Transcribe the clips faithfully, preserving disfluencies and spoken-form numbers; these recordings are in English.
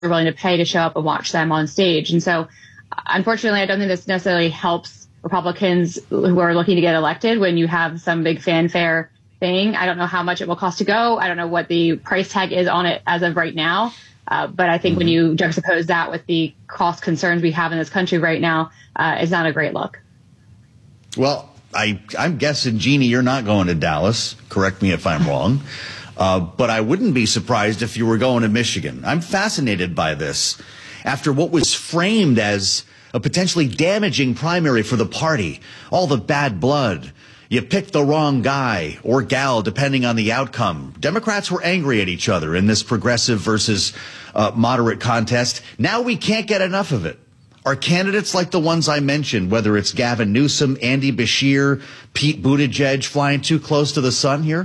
willing to pay to show up and watch them on stage. And so, unfortunately, I don't think this necessarily helps Republicans who are looking to get elected when you have some big fanfare thing. I don't know how much it will cost to go. I don't know what the price tag is on it as of right now. Uh, but I think mm-hmm. when you juxtapose that with the cost concerns we have in this country right now, uh, it's not a great look. Well, I, I'm guessing, Jeannie, you're not going to Dallas. Correct me if I'm wrong. Uh, but I wouldn't be surprised if you were going to Michigan. I'm fascinated by this. After what was framed as a potentially damaging primary for the party, all the bad blood, you picked the wrong guy or gal, depending on the outcome. Democrats were angry at each other in this progressive versus uh, moderate contest. Now we can't get enough of it. Are candidates like the ones I mentioned, whether it's Gavin Newsom, Andy Beshear, Pete Buttigieg, flying too close to the sun here?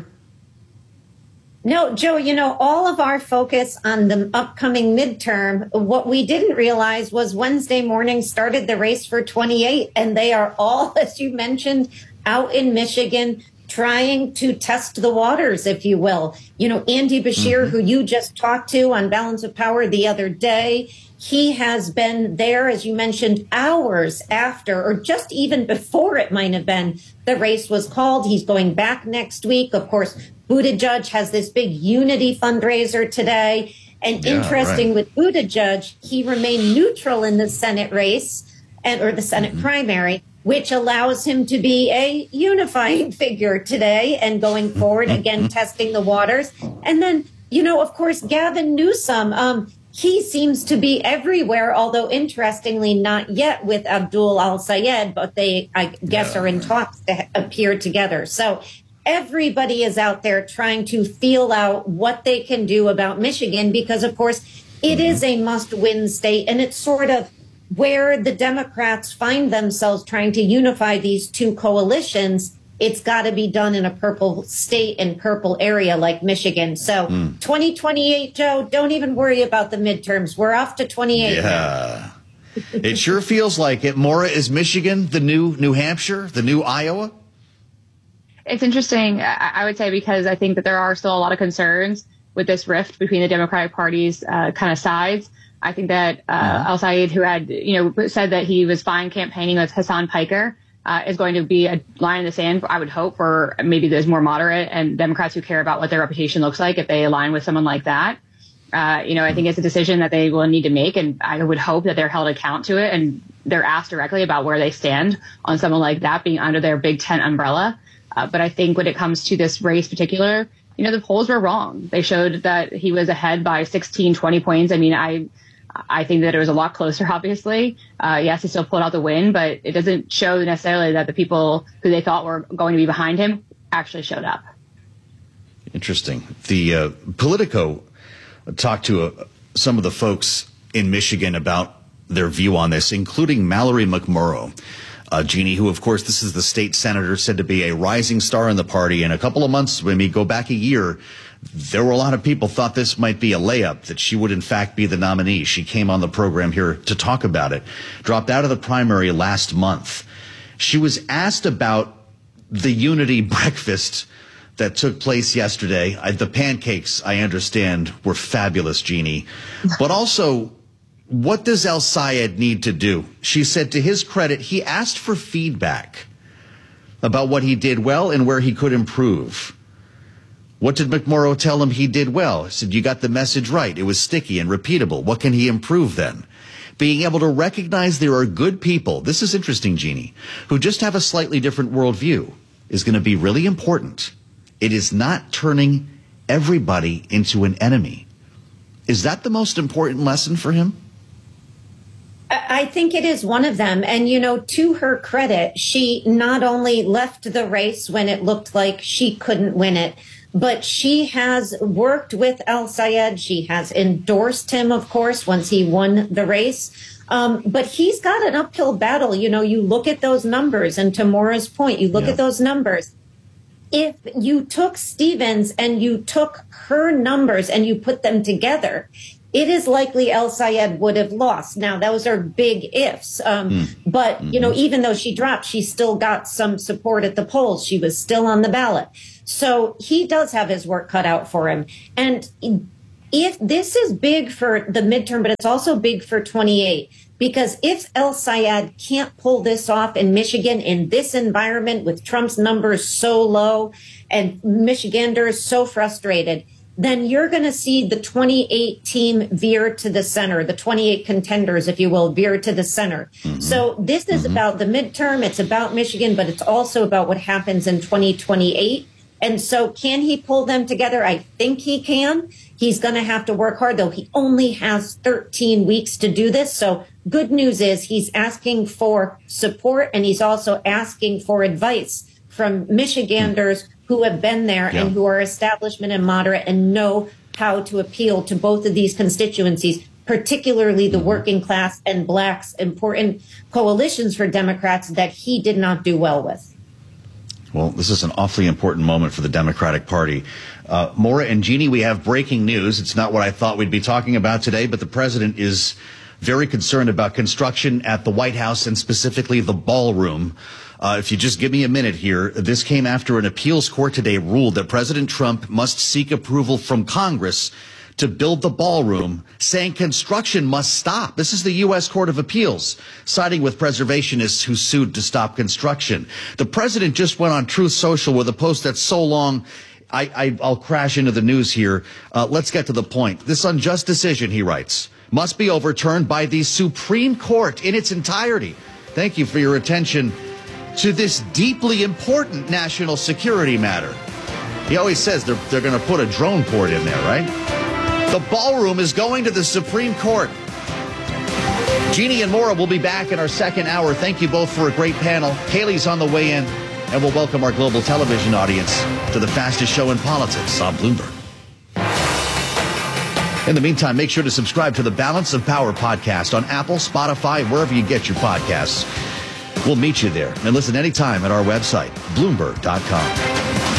No, Joe, you know, all of our focus on the upcoming midterm, what we didn't realize was Wednesday morning started the race for twenty-eight, and they are all, as you mentioned, out in Michigan trying to test the waters, if you will. You know, Andy Beshear, mm-hmm. who you just talked to on Balance of Power the other day, he has been there, as you mentioned, hours after, or just even before it might have been, the race was called. He's going back next week. Of course, Buttigieg has this big unity fundraiser today. And yeah, interesting right. with Buttigieg, he remained neutral in the Senate race and or the Senate mm-hmm. primary, which allows him to be a unifying figure today and going forward, again, testing the waters. And then, you know, of course, Gavin Newsom, um, he seems to be everywhere, although interestingly not yet with Abdul al-Sayed, but they, I guess, yeah. are in talks to appear together. So everybody is out there trying to feel out what they can do about Michigan because, of course, it mm-hmm. is a must-win state, and it's sort of where the Democrats find themselves trying to unify these two coalitions. It's got to be done in a purple state and purple area like Michigan. So mm. twenty twenty-eight, Joe, don't even worry about the midterms. We're off to twenty-eight. Yeah, it sure feels like it. Maura, is Michigan the new New Hampshire, the new Iowa? It's interesting, I would say, because I think that there are still a lot of concerns with this rift between the Democratic Party's uh, kind of sides. I think that uh, mm-hmm. al-Sayed, who had, you know, said that he was fine campaigning with Hassan Piker, uh, is going to be a line in the sand, I would hope, for maybe those more moderate and Democrats who care about what their reputation looks like if they align with someone like that. Uh, you know, I think it's a decision that they will need to make, and I would hope that they're held account to it and they're asked directly about where they stand on someone like that being under their Big Tent umbrella. Uh, but I think when it comes to this race particular, you know, the polls were wrong. They showed that he was ahead by sixteen, twenty points. I mean, I I think that it was a lot closer, obviously. Uh, yes, he still pulled out the win, but it doesn't show necessarily that the people who they thought were going to be behind him actually showed up. Interesting. The uh, Politico talked to uh, some of the folks in Michigan about their view on this, including Mallory McMurrow. Uh, Jeannie, who, of course, this is the state senator said to be a rising star in the party. In a couple of months, when we go back a year, there were a lot of people thought this might be a layup, that she would, in fact, be the nominee. She came on the program here to talk about it. Dropped out of the primary last month. She was asked about the unity breakfast that took place yesterday. I, the pancakes, I understand, were fabulous, Jeannie. But also, what does al-Sayed need to do? She said, to his credit, he asked for feedback about what he did well and where he could improve. What did McMurrow tell him he did well? He said, you got the message right. It was sticky and repeatable. What can he improve then? Being able to recognize there are good people, this is interesting, Jeannie, who just have a slightly different worldview is going to be really important. It is not turning everybody into an enemy. Is that the most important lesson for him? I think it is one of them. And, you know, to her credit, she not only left the race when it looked like she couldn't win it, but she has worked with al-Sayed. She has endorsed him, of course, once he won the race. Um, but he's got an uphill battle. You know, you look at those numbers, and to Maura's point, you look yeah. at those numbers. If you took Stevens and you took her numbers and you put them together, it is likely al-Sayed would have lost. Now, those are big ifs. Um, mm. But, mm-hmm. you know, even though she dropped, she still got some support at the polls. She was still on the ballot. So he does have his work cut out for him. And if this is big for the midterm, but it's also big for twenty-eight, because if El Sayed can't pull this off in Michigan in this environment with Trump's numbers so low and Michiganders so frustrated, then you're going to see the twenty-eight team veer to the center, the twenty-eight contenders, if you will, veer to the center. Mm-hmm. So this is mm-hmm. about the midterm. It's about Michigan, but it's also about what happens in twenty twenty-eight. And so can he pull them together? I think he can. He's going to have to work hard, though. He only has thirteen weeks to do this. So good news is he's asking for support, and he's also asking for advice from Michiganders who have been there yeah. and who are establishment and moderate and know how to appeal to both of these constituencies, particularly the working class and blacks, important coalitions for Democrats that he did not do well with. Well, this is an awfully important moment for the Democratic Party. Uh, Maura and Jeannie, we have breaking news. It's not what I thought we'd be talking about today, but the president is very concerned about construction at the White House and specifically the ballroom. Uh, if you just give me a minute here, this came after an appeals court today ruled that President Trump must seek approval from Congress to build the ballroom, saying construction must stop. This is the U S Court of Appeals, siding with preservationists who sued to stop construction. The president just went on Truth Social with a post that's so long, I, I, I'll crash into the news here. Uh, let's get to the point. This unjust decision, he writes, must be overturned by the Supreme Court in its entirety. Thank you for your attention to this deeply important national security matter. He always says they're, they're going to put a drone port in there, right? The ballroom is going to the Supreme Court. Jeannie and Maura will be back in our second hour. Thank you both for a great panel. Kaylee's on the way in, and we'll welcome our global television audience to the fastest show in politics on Bloomberg. In the meantime, make sure to subscribe to the Balance of Power podcast on Apple, Spotify, wherever you get your podcasts. We'll meet you there and listen anytime at our website, Bloomberg dot com.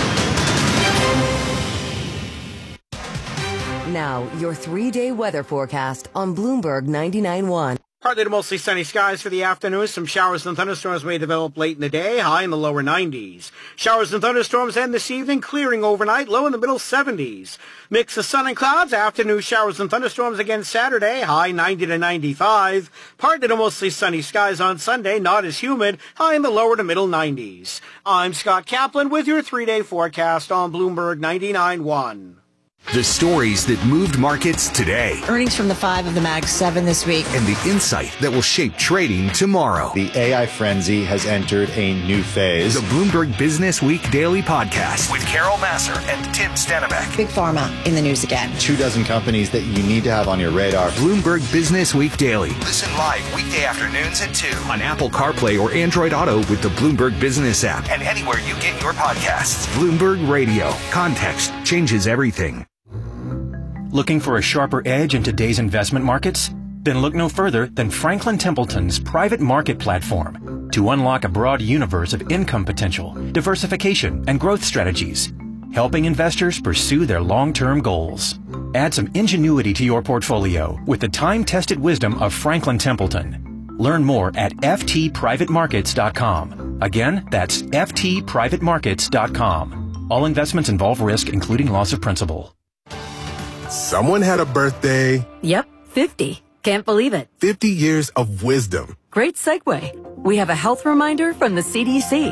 Now, your three-day weather forecast on Bloomberg ninety-nine point one. Partly to mostly sunny skies for the afternoon. Some showers and thunderstorms may develop late in the day, high in the lower nineties. Showers and thunderstorms end this evening, clearing overnight, low in the middle seventies. Mix of sun and clouds, afternoon showers and thunderstorms again Saturday, high ninety to ninety-five. Partly to mostly sunny skies on Sunday, not as humid, high in the lower to middle nineties. I'm Scott Kaplan with your three-day forecast on Bloomberg ninety-nine point one. The stories that moved markets today. Earnings from the five of the Mag seven this week. And the insight that will shape trading tomorrow. The A I frenzy has entered a new phase. The Bloomberg Business Week Daily Podcast with Carol Massar and Tim Stenbeck. Big Pharma in the news again. Two dozen companies that you need to have on your radar. Bloomberg Business Week Daily. Listen live weekday afternoons at two on Apple CarPlay or Android Auto with the Bloomberg Business app and anywhere you get your podcasts. Bloomberg Radio. Context changes everything. Looking for a sharper edge in today's investment markets? Then look no further than Franklin Templeton's private market platform to unlock a broad universe of income potential, diversification, and growth strategies, helping investors pursue their long-term goals. Add some ingenuity to your portfolio with the time-tested wisdom of Franklin Templeton. Learn more at F T private markets dot com. Again, that's F T private markets dot com. All investments involve risk, including loss of principal. Someone had a birthday. Yep, fifty. Can't believe it. fifty years of wisdom. Great segue. We have a health reminder from the C D C.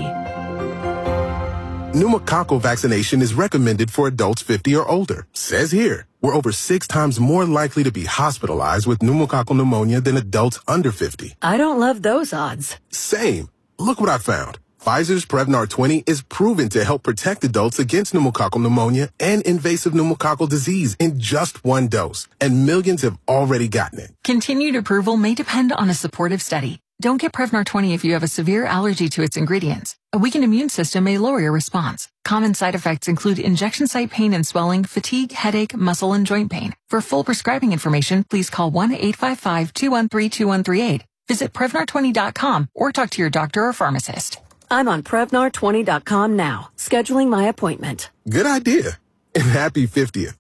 Pneumococcal vaccination is recommended for adults fifty or older. Says here, we're over six times more likely to be hospitalized with pneumococcal pneumonia than adults under fifty. I don't love those odds. Same. Look what I found. Pfizer's Prevnar twenty is proven to help protect adults against pneumococcal pneumonia and invasive pneumococcal disease in just one dose, and millions have already gotten it. Continued approval may depend on a supportive study. Don't get Prevnar twenty if you have a severe allergy to its ingredients. A weakened immune system may lower your response. Common side effects include injection site pain and swelling, fatigue, headache, muscle, and joint pain. For full prescribing information, please call one eight five five, two one three, two one three eight. Visit Prevnar twenty dot com or talk to your doctor or pharmacist. I'm on Prevnar twenty dot com now, scheduling my appointment. Good idea. And happy fiftieth.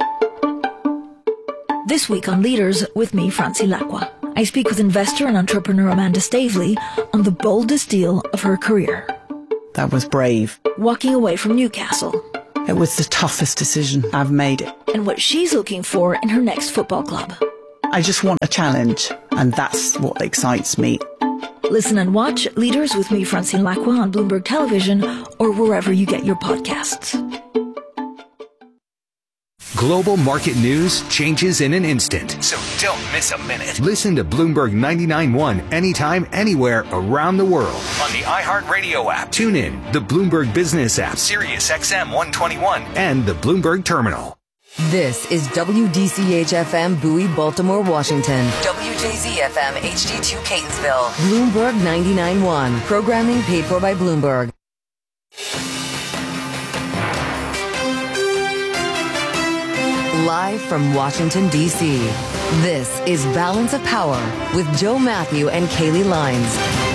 This week on Leaders with me, Francie Lacqua, I speak with investor and entrepreneur Amanda Stavely on the boldest deal of her career. That was brave. Walking away from Newcastle. It was the toughest decision I've made. And what she's looking for in her next football club. I just want a challenge, and that's what excites me. Listen and watch Leaders with me, Francine Lacqua, on Bloomberg Television or wherever you get your podcasts. Global market news changes in an instant. So don't miss a minute. Listen to Bloomberg ninety-nine point one anytime, anywhere around the world. On the iHeartRadio app. Tune in, the Bloomberg Business app, Sirius X M one twenty-one, and the Bloomberg Terminal. This is W D C H F M Bowie, Baltimore, Washington. W J Z F M H D two Catonsville. Bloomberg ninety-nine point one. Programming paid for by Bloomberg. Live from Washington, D C, this is Balance of Power with Joe Matthew and Kaylee Lines.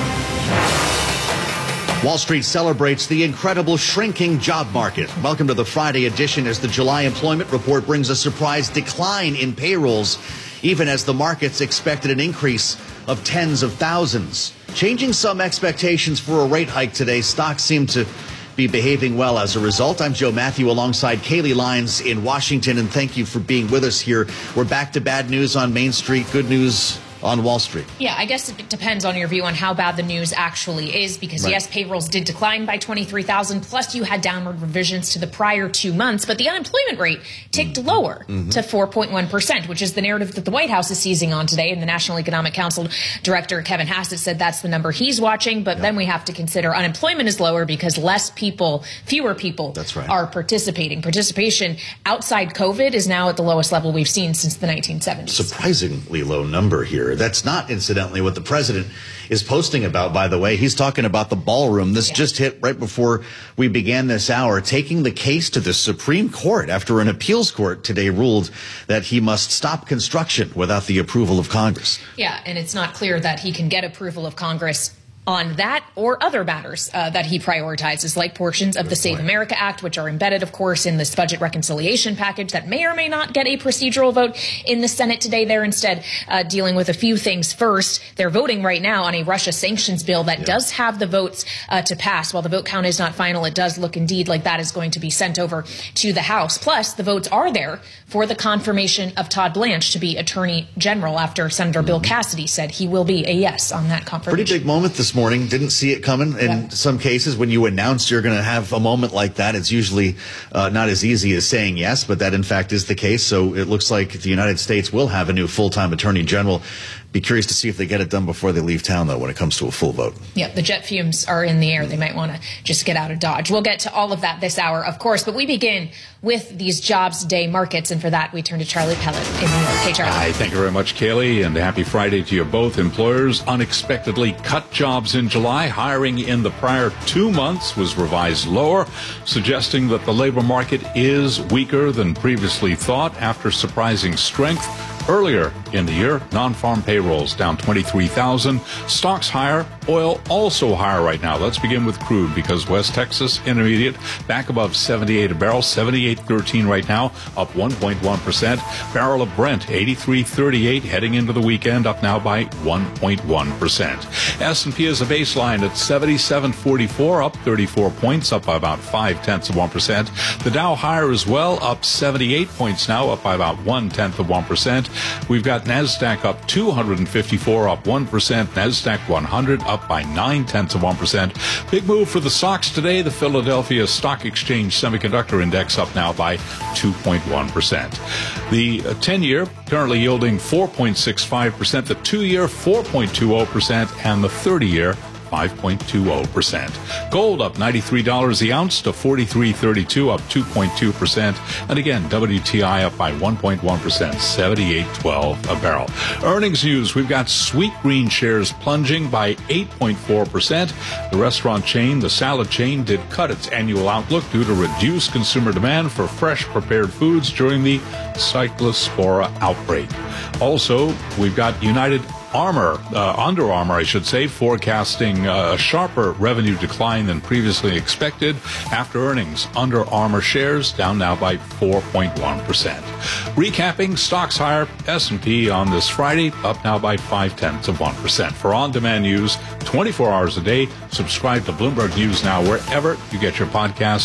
Wall Street celebrates the incredible shrinking job market. Welcome to the Friday edition as the July employment report brings a surprise decline in payrolls, even as the markets expected an increase of tens of thousands. Changing some expectations for a rate hike today, stocks seem to be behaving well as a result. I'm Joe Matthew alongside Kaylee Lines in Washington, and thank you for being with us here. We're back to bad news on Main Street, good news on Wall Street. Yeah, I guess it depends on your view on how bad the news actually is, because, right, yes, payrolls did decline by twenty-three thousand, plus you had downward revisions to the prior two months, but the unemployment rate ticked mm-hmm. lower mm-hmm. to four point one percent, which is the narrative that the White House is seizing on today. And the National Economic Council Director Kevin Hassett said that's the number he's watching. But yep. then we have to consider unemployment is lower because less people, fewer people that's right. are participating. Participation outside COVID is now at the lowest level we've seen since the nineteen seventies. Surprisingly low number here. That's not, incidentally, what the president is posting about, by the way. He's talking about the ballroom. This yeah. just hit right before we began this hour, taking the case to the Supreme Court after an appeals court today ruled that he must stop construction without the approval of Congress. Yeah, and it's not clear that he can get approval of Congress on that or other matters uh, that he prioritizes, like portions of the Save America Act, which are embedded, of course, in this budget reconciliation package that may or may not get a procedural vote in the Senate today. They're instead uh, dealing with a few things first. They're voting right now on a Russia sanctions bill that yeah. does have the votes uh, to pass. While the vote count is not final, it does look indeed like that is going to be sent over to the House. Plus, the votes are there for the confirmation of Todd Blanche to be Attorney General after Senator mm-hmm. Bill Cassidy said he will be a yes on that confirmation. Pretty big moment this morning. Didn't see it coming. In yeah. some cases, when you announce you're going to have a moment like that, it's usually uh, not as easy as saying yes, but that in fact is the case. So it looks like the United States will have a new full-time Attorney General. Be curious to see if they get it done before they leave town, though, when it comes to a full vote. Yeah, the jet fumes are in the air. They might want to just get out of Dodge. We'll get to all of that this hour, of course, but we begin with these jobs day markets, and for that, we turn to Charlie Pellet in New York. Hey, Charlie. Hi, thank you very much, Kaylee, and happy Friday to you both. Employers unexpectedly cut jobs in July. Hiring in the prior two months was revised lower, suggesting that the labor market is weaker than previously thought after surprising strength earlier in the year. Non-farm payrolls down twenty-three thousand. Stocks higher. Oil also higher right now. Let's begin with crude, because West Texas Intermediate back above seventy-eight a barrel, seventy-eight thirteen right now, up one point one percent. Barrel of Brent, eighty-three thirty-eight, heading into the weekend, up now by one point one percent. S and P is a baseline at seventy-seven forty-four, up thirty-four points, up by about five tenths of one percent. The Dow higher as well, up seventy-eight points now, up by about one tenth of one percent. We've got NASDAQ up two hundred fifty-four, up one percent. NASDAQ one hundred up by nine tenths of one percent. Big move for the stocks today. The Philadelphia Stock Exchange Semiconductor Index up now by two point one percent. The ten-year currently yielding four point six five percent. The two-year four point two zero percent, and the thirty-year five point two zero percent. Gold up ninety-three dollars the ounce to forty-three thirty-two, up two point two percent. And again, W T I up by one point one percent, seventy-eight twelve a barrel. Earnings news, we've got Sweetgreen shares plunging by eight point four percent. The restaurant chain, the salad chain, did cut its annual outlook due to reduced consumer demand for fresh prepared foods during the Cyclospora outbreak. Also, we've got United Armour, uh, Under Armour, I should say, forecasting a sharper revenue decline than previously expected after earnings. Under Armour shares down now by four point one percent. Recapping, stocks higher, S and P on this Friday up now by five tenths of one percent. For on-demand news, twenty-four hours a day, subscribe to Bloomberg News Now wherever you get your podcast, and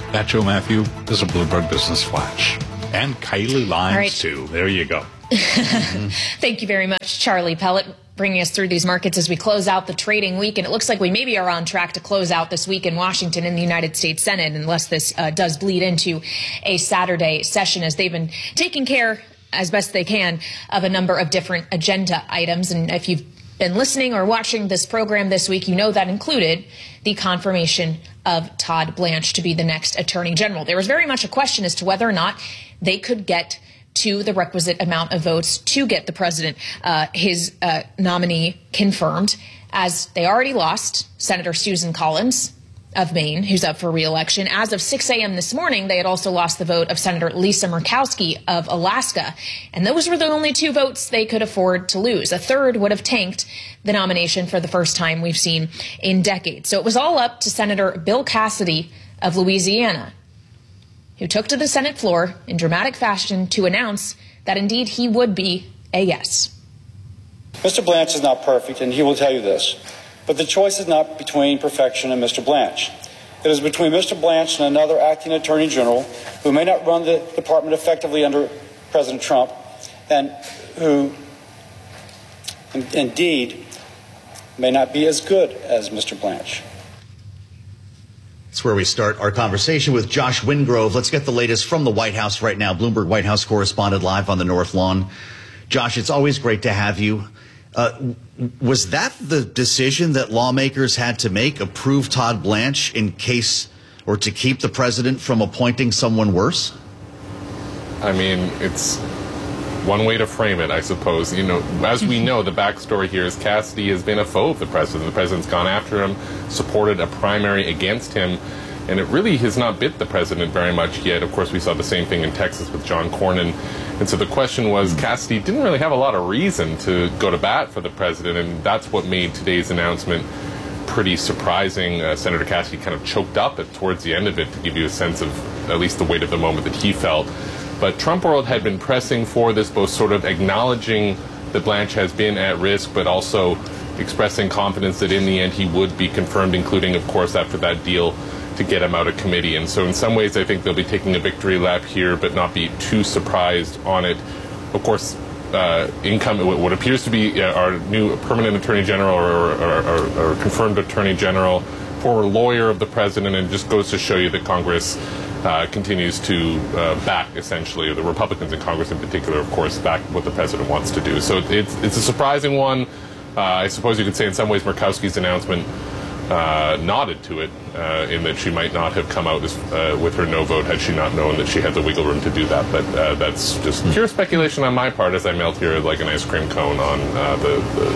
That, Joe Matthew, is a Bloomberg Business Flash. And Kylie Lines, right. too. There you go. Thank you very much, Charlie Pellet, bringing us through these markets as we close out the trading week. And it looks like we maybe are on track to close out this week in Washington in the United States Senate, unless this uh, does bleed into a Saturday session, as they've been taking care, as best they can, of a number of different agenda items. And if you've been listening or watching this program this week, you know that included the confirmation of Todd Blanche to be the next Attorney General. There was very much a question as to whether or not they could get to the requisite amount of votes to get the president, uh, his uh, nominee, confirmed, as they already lost Senator Susan Collins of Maine, who's up for re-election. As of six a.m. this morning, they had also lost the vote of Senator Lisa Murkowski of Alaska. And those were the only two votes they could afford to lose. A third would have tanked the nomination for the first time we've seen in decades. So it was all up to Senator Bill Cassidy of Louisiana, who took to the Senate floor in dramatic fashion to announce that indeed he would be a yes. Mister Blanche is not perfect, and he will tell you this. But the choice is not between perfection and Mister Blanche. It is between Mister Blanche and another acting attorney general who may not run the department effectively under President Trump, and who in- indeed may not be as good as Mister Blanche. That's where we start our conversation with Josh Wingrove. Let's get the latest from the White House right now. Bloomberg White House correspondent live on the North Lawn. Josh, it's always great to have you. Uh, was that the decision that lawmakers had to make, approve Todd Blanche in case, or to keep the president from appointing someone worse? I mean, it's one way to frame it, I suppose. You know, as we know, the backstory here is Cassidy has been a foe of the president. The president's gone after him, supported a primary against him, and it really has not bit the president very much yet. Of course, we saw the same thing in Texas with John Cornyn. And so the question was, Cassidy didn't really have a lot of reason to go to bat for the president, and that's what made today's announcement pretty surprising. Uh, Senator Cassidy kind of choked up at, towards the end of it to give you a sense of at least the weight of the moment that he felt. But Trump world had been pressing for this, both sort of acknowledging that Blanche has been at risk, but also expressing confidence that in the end he would be confirmed, including, of course, after that deal to get him out of committee. And so in some ways, I think they'll be taking a victory lap here, but not be too surprised on it. Of course, uh, income, what appears to be our new permanent attorney general or, or, or, or confirmed attorney general, former lawyer of the president, and just goes to show you that Congress uh, continues to uh, back, essentially, or the Republicans in Congress in particular, of course, back what the president wants to do. So it's, it's a surprising one. Uh, I suppose you could say in some ways Murkowski's announcement Uh, nodded to it, uh, in that she might not have come out as, uh, with her no vote had she not known that she had the wiggle room to do that. But uh, that's just pure speculation on my part as I melt here like an ice cream cone on uh, the,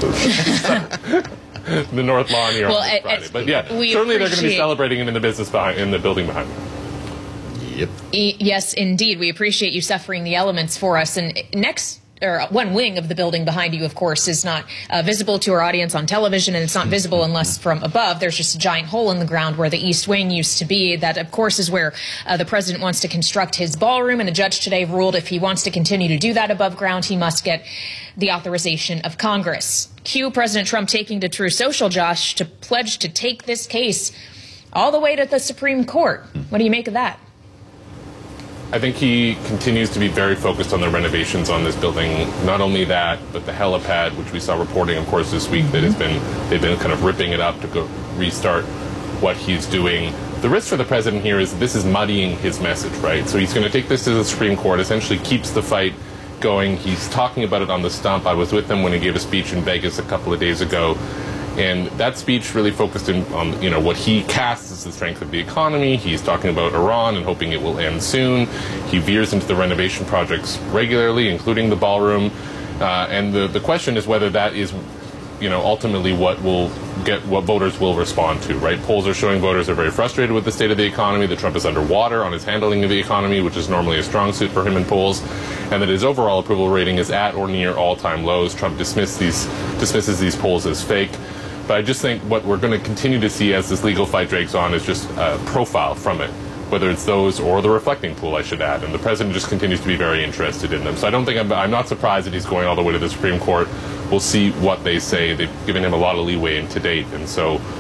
the, the North Lawn here well, on it, Friday. But yeah, certainly they're going to be celebrating him in the business behind, in the building behind them. Yep. E- yes, indeed. We appreciate you suffering the elements for us. And next, or one wing of the building behind you, of course, is not uh, visible to our audience on television, and it's not visible unless from above. There's just a giant hole in the ground where the East Wing used to be. That, of course, is where uh, the president wants to construct his ballroom, and a judge today ruled if he wants to continue to do that above ground, he must get the authorization of Congress. Cue President Trump taking to True Social, Josh, to pledge to take this case all the way to the Supreme Court. What do you make of that? I think he continues to be very focused on the renovations on this building. Not only that, but the helipad, which we saw reporting, of course, this week, that has been, they've been kind of ripping it up to go restart what he's doing. The risk for the president here is this is muddying his message, right? So he's going to take this to the Supreme Court, essentially keeps the fight going. He's talking about it on the stump. I was with him when he gave a speech in Vegas a couple of days ago. And that speech really focused in on, you know, what he casts as the strength of the economy. He's talking about Iran and hoping it will end soon. He veers into the renovation projects regularly, including the ballroom. Uh, and the, the question is whether that is, you know, ultimately what will get what voters will respond to, right? Polls are showing voters are very frustrated with the state of the economy, that Trump is underwater on his handling of the economy, which is normally a strong suit for him in polls, and that his overall approval rating is at or near all-time lows. Trump dismiss these, dismisses these polls as fake. But I just think what we're going to continue to see as this legal fight drags on is just a profile from it, whether it's those or the reflecting pool, I should add. And the president just continues to be very interested in them. So I don't think I'm, I'm not surprised that he's going all the way to the Supreme Court. We'll see what they say. They've given him a lot of leeway in to date. And so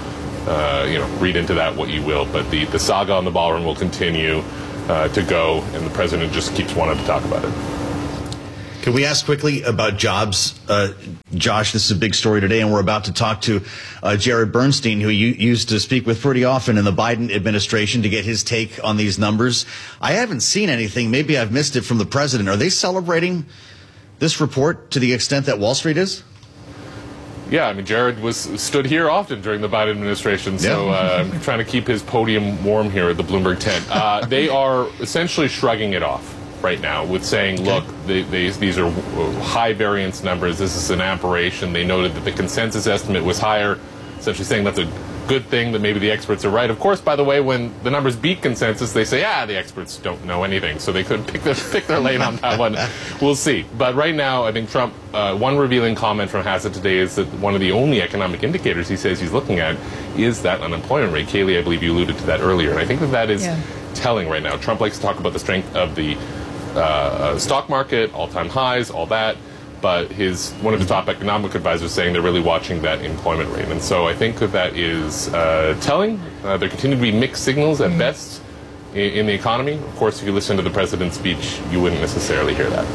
uh, you know, read into that what you will. But the, the saga on the ballroom will continue uh, to go, and the president just keeps wanting to talk about it. Can we ask quickly about jobs? Uh, Josh, this is a big story today, and we're about to talk to uh, Jared Bernstein, who you used to speak with pretty often in the Biden administration, to get his take on these numbers. I haven't seen anything. Maybe I've missed it from the president. Are they celebrating this report to the extent that Wall Street is? Yeah, I mean, Jared was stood here often during the Biden administration, so uh, I'm trying to keep his podium warm here at the Bloomberg tent. Uh, they are essentially shrugging it off right now with saying, okay, look, they, they, these are high variance numbers. This is an aberration. They noted that the consensus estimate was higher, essentially saying that's a good thing, that maybe the experts are right. Of course, by the way, when the numbers beat consensus, they say, ah, the experts don't know anything, so they couldn't pick their, pick their lane on that one. We'll see. But right now, I think Trump, uh, one revealing comment from Hassett today is that one of the only economic indicators he says he's looking at is that unemployment rate. Kaylee, I believe you alluded to that earlier, and I think that that is yeah. telling right now. Trump likes to talk about the strength of the uh, stock market, all-time highs, all that. But his one of his top economic advisors saying they're really watching that employment rate. And so I think that that is uh, telling. Uh, there continue to be mixed signals at mm-hmm. best in, in the economy. Of course, if you listen to the president's speech, you wouldn't necessarily hear that.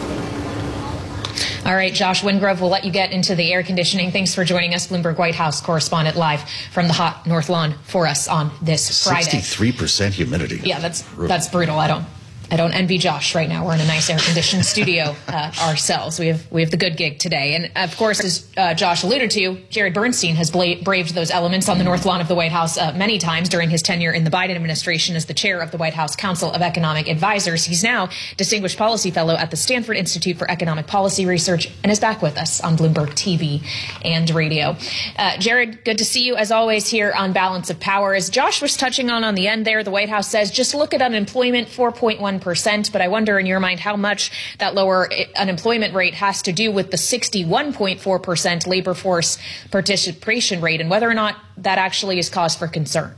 All right, Josh Wingrove, we'll let you get into the air conditioning. Thanks for joining us, Bloomberg White House correspondent, live from the hot North Lawn for us on this Friday. sixty-three percent humidity. Yeah, that's brutal. That's brutal. I don't. I don't envy Josh right now. We're in a nice air-conditioned studio uh, ourselves. We have we have the good gig today. And, of course, as uh, Josh alluded to, Jared Bernstein has bla- braved those elements on the North Lawn of the White House uh, many times during his tenure in the Biden administration as the chair of the White House Council of Economic Advisors. He's now Distinguished Policy Fellow at the Stanford Institute for Economic Policy Research and is back with us on Bloomberg T V and radio. Uh, Jared, good to see you, as always, here on Balance of Power. As Josh was touching on on the end there, the White House says just look at unemployment, four point one percent, but I wonder in your mind how much that lower unemployment rate has to do with the sixty-one point four percent labor force participation rate and whether or not that actually is cause for concern.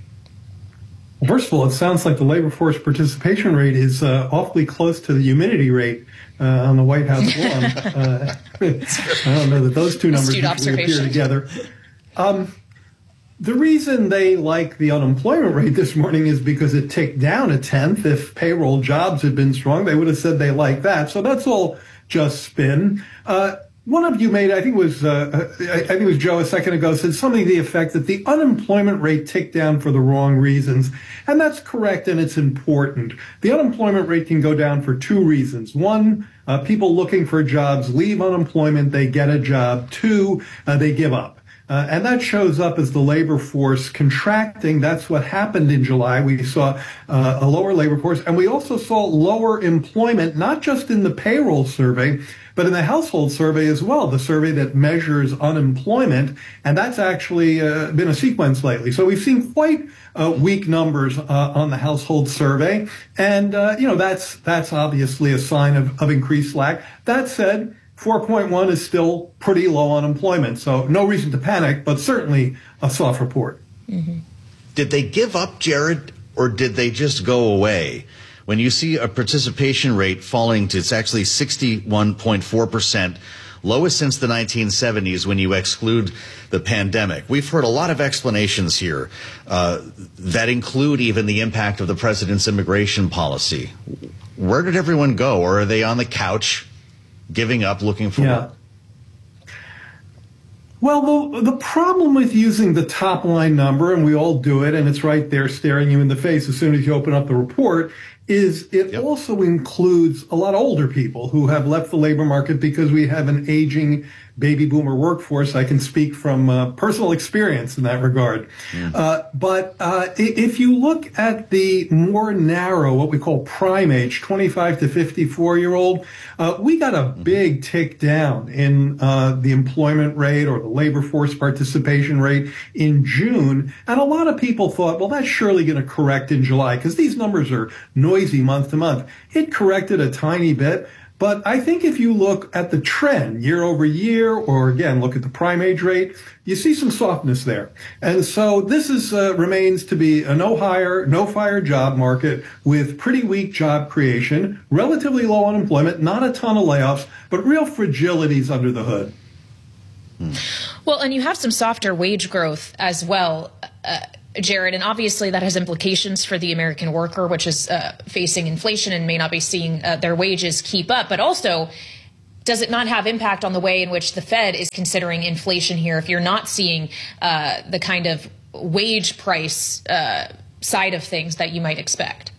First of all, it sounds like the labor force participation rate is uh, awfully close to the humidity rate uh, on the White House lawn. uh, I don't know that those two numbers usually appear together. Um, The reason they like the unemployment rate this morning is because it ticked down a tenth. If payroll jobs had been strong, they would have said they like that. So that's all just spin. Uh, one of you made, I think it was, uh, I think it was Joe a second ago, said something to the effect that the unemployment rate ticked down for the wrong reasons. And that's correct, and it's important. The unemployment rate can go down for two reasons. One, uh, people looking for jobs leave unemployment, they get a job. Two, uh, they give up. Uh, and that shows up as the labor force contracting. That's what happened in July. We saw uh, a lower labor force, and we also saw lower employment, not just in the payroll survey, but in the household survey as well, the survey that measures unemployment. And that's actually uh, been a sequence lately. So we've seen quite uh, weak numbers uh, on the household survey. And, uh, you know, that's that's obviously a sign of, of increased slack. That said, four point one is still pretty low unemployment, so no reason to panic, but certainly a soft report. Mm-hmm. Did they give up, Jared, or did they just go away? When you see a participation rate falling to, it's actually sixty-one point four percent, lowest since the nineteen seventies when you exclude the pandemic. We've heard a lot of explanations here uh, that include even the impact of the president's immigration policy. Where did everyone go, or are they on the couch giving up, looking for yeah. work? Well, the, the problem with using the top line number, and we all do it, and it's right there staring you in the face as soon as you open up the report, is it yep. also includes a lot of older people who have left the labor market because we have an aging baby boomer workforce. I can speak from uh, personal experience in that regard. Mm. Uh, but uh, if you look at the more narrow, what we call prime age, twenty-five to fifty-four year old, uh, we got a big tick down in uh, the employment rate or the labor force participation rate in June. And a lot of people thought, well, that's surely going to correct in July because these numbers are noisy month to month. It corrected a tiny bit. But I think if you look at the trend year over year, or again, look at the prime age rate, you see some softness there. And so this is uh, remains to be a no hire, no fire job market with pretty weak job creation, relatively low unemployment, not a ton of layoffs, but real fragilities under the hood. Well, and you have some softer wage growth as well. uh, Jared, and obviously that has implications for the American worker, which is uh, facing inflation and may not be seeing uh, their wages keep up. But also, does it not have impact on the way in which the Fed is considering inflation here if you're not seeing uh, the kind of wage price uh, side of things that you might expect?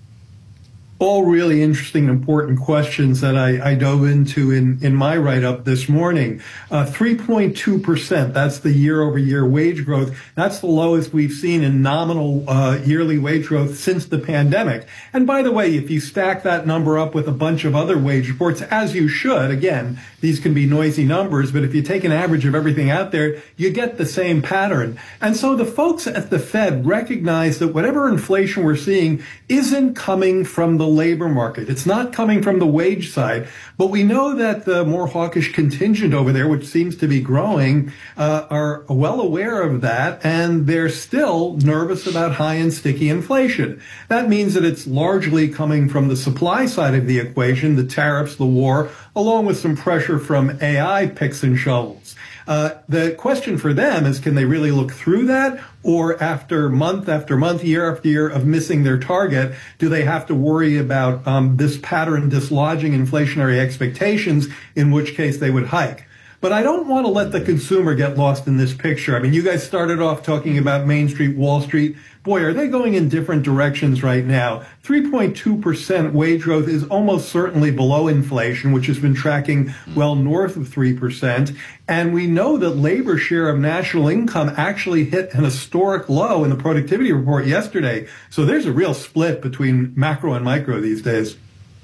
All really interesting and important questions that I, I dove into in, in my write-up this morning. Uh, three point two percent, that's the year-over-year wage growth. That's the lowest we've seen in nominal uh, yearly wage growth since the pandemic. And by the way, if you stack that number up with a bunch of other wage reports, as you should, again, these can be noisy numbers, but if you take an average of everything out there, you get the same pattern. And so the folks at the Fed recognize that whatever inflation we're seeing isn't coming from the labor market. It's not coming from the wage side, but we know that the more hawkish contingent over there, which seems to be growing, uh, are well aware of that, and they're still nervous about high and sticky inflation. That means that it's largely coming from the supply side of the equation, the tariffs, the war, along with some pressure from A I picks and shovels. Uh, the question for them is, can they really look through that? Or after month after month, year after year of missing their target, do they have to worry about um, this pattern dislodging inflationary expectations, in which case they would hike? But I don't want to let the consumer get lost in this picture. I mean, you guys started off talking about Main Street, Wall Street. Boy, are they going in different directions right now. three point two percent wage growth is almost certainly below inflation, which has been tracking well north of three percent. And we know that labor share of national income actually hit an historic low in the productivity report yesterday. So there's a real split between macro and micro these days.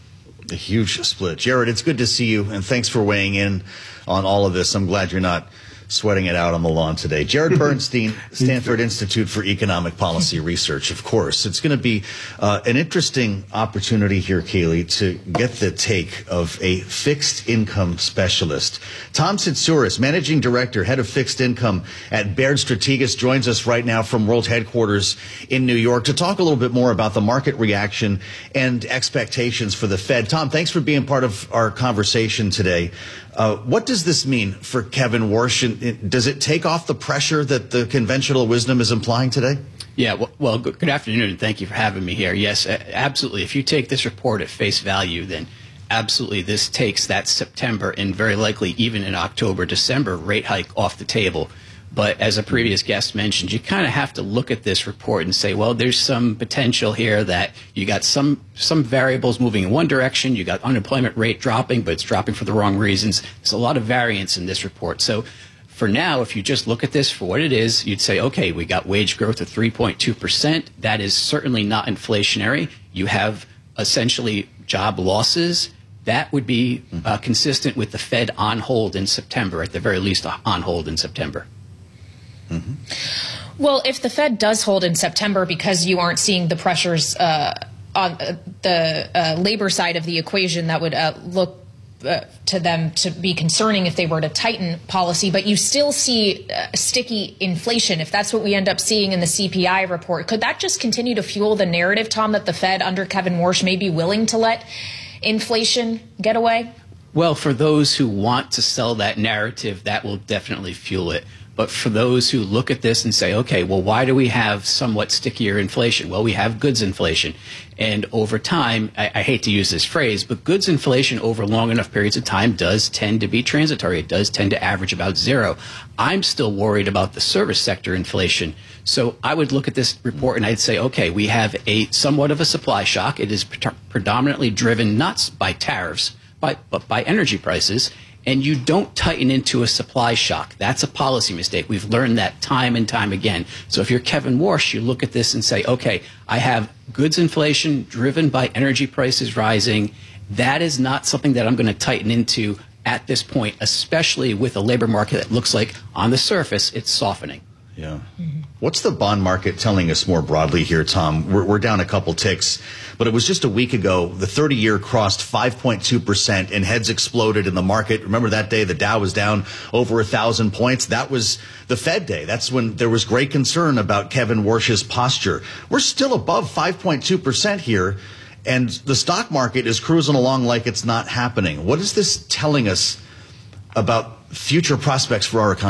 A huge split. Jared, it's good to see you, and thanks for weighing in on all of this. I'm glad you're not sweating it out on the lawn today. Jared Bernstein, Stanford Institute for Economic Policy Research, of course. It's going to be uh, an interesting opportunity here, Kaylee, to get the take of a fixed income specialist. Tom Tsouras, Managing Director, Head of Fixed Income at Baird Strategas, joins us right now from World Headquarters in New York to talk a little bit more about the market reaction and expectations for the Fed. Tom, thanks for being part of our conversation today. Uh, what does this mean for Kevin Warsh? And does it take off the pressure that the conventional wisdom is implying today? Yeah, well, well, good afternoon, and thank you for having me here. Yes, absolutely. If you take this report at face value, then absolutely this takes that September and very likely even in October, December rate hike off the table. But as a previous guest mentioned, you kind of have to look at this report and say, well, there's some potential here that you got some some variables moving in one direction. You got unemployment rate dropping, but it's dropping for the wrong reasons. There's a lot of variance in this report. So for now, if you just look at this for what it is, you'd say, okay, we got wage growth of three point two percent. That is certainly not inflationary. You have essentially job losses. That would be uh, consistent with the Fed on hold in September, at the very least on hold in September. Mm-hmm. Well, if the Fed does hold in September because you aren't seeing the pressures uh, on uh, the uh, labor side of the equation that would uh, look uh, to them to be concerning if they were to tighten policy, but you still see uh, sticky inflation, if that's what we end up seeing in the C P I report, could that just continue to fuel the narrative, Tom, that the Fed under Kevin Warsh may be willing to let inflation get away? Well, for those who want to sell that narrative, that will definitely fuel it. But for those who look at this and say, okay, well, why do we have somewhat stickier inflation? Well, we have goods inflation. And over time, I, I hate to use this phrase, but goods inflation over long enough periods of time does tend to be transitory. It does tend to average about zero. I'm still worried about the service sector inflation. So I would look at this report and I'd say, okay, we have a somewhat of a supply shock. It is pre- predominantly driven not by tariffs, by, but by energy prices. And you don't tighten into a supply shock. That's a policy mistake. We've learned that time and time again. So if you're Kevin Warsh, you look at this and say, okay, I have goods inflation driven by energy prices rising. That is not something that I'm going to tighten into at this point, especially with a labor market that looks like on the surface it's softening. Yeah. Mm-hmm. What's the bond market telling us more broadly here, Tom? We're, we're down a couple ticks, but it was just a week ago. The thirty-year crossed five point two percent and heads exploded in the market. Remember that day the Dow was down over a thousand points? That was the Fed day. That's when there was great concern about Kevin Warsh's posture. We're still above five point two percent here, and the stock market is cruising along like it's not happening. What is this telling us about future prospects for our economy?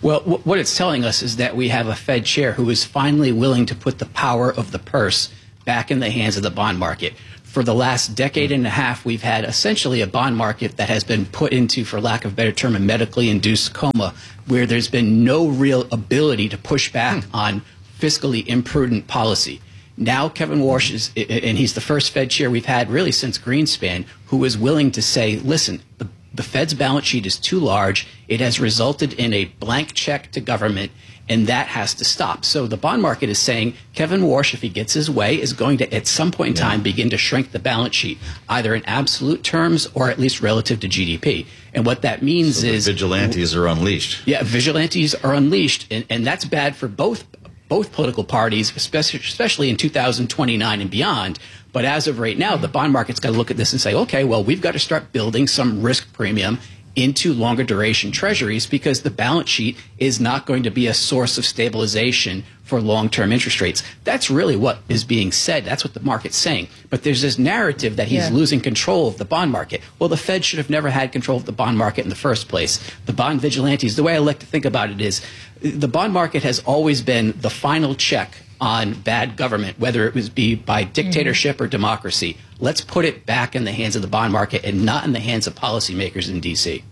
Well, w- what it's telling us is that we have a Fed chair who is finally willing to put the power of the purse back in the hands of the bond market. For the last decade and a half, we've had essentially a bond market that has been put into, for lack of a better term, a medically induced coma, where there's been no real ability to push back hmm. on fiscally imprudent policy. Now Kevin Warsh is, and he's the first Fed chair we've had really since Greenspan, who is willing to say, listen, the, the Fed's balance sheet is too large. It has resulted in a blank check to government, and that has to stop. So the bond market is saying Kevin Warsh, if he gets his way, is going to, at some point in time, yeah. begin to shrink the balance sheet, either in absolute terms or at least relative to G D P. And what that means so is... vigilantes are unleashed. Yeah, vigilantes are unleashed, and, and that's bad for both both political parties, especially, especially in two thousand twenty-nine and beyond. But as of right now, the bond market's got to look at this and say, okay, well, we've got to start building some risk premium into longer duration treasuries, because the balance sheet is not going to be a source of stabilization for long-term interest rates. That's really what is being said. That's what the market's saying. But there's this narrative that he's yeah. losing control of the bond market. Well, the Fed should have never had control of the bond market in the first place. The bond vigilantes, the way I like to think about it is, the bond market has always been the final check on bad government, whether it was be by dictatorship mm-hmm. or democracy. Let's put it back in the hands of the bond market and not in the hands of policymakers in D C.